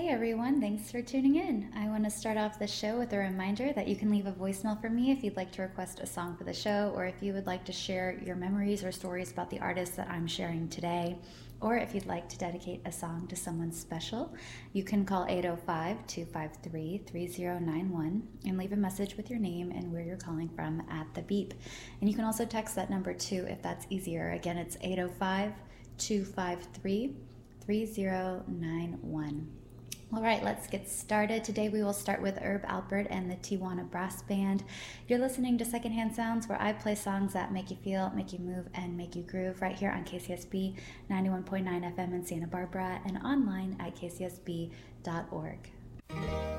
Hey everyone, thanks for tuning in. I want to start off the show with a reminder that you can leave a voicemail for me if you'd like to request a song for the show, or if you would like to share your memories or stories about the artist that I'm sharing today, or if you'd like to dedicate a song to someone special. You can call 805-253-3091 and leave a message with your name and where you're calling from at the beep. And you can also text that number too if that's easier. Again, it's 805-253-3091. All right, let's get started. Today we will start with Herb Alpert and the Tijuana Brass Band. You're listening to Secondhand Sounds, where I play songs that make you feel, make you move, and make you groove right here on KCSB 91.9 FM in Santa Barbara and online at kcsb.org.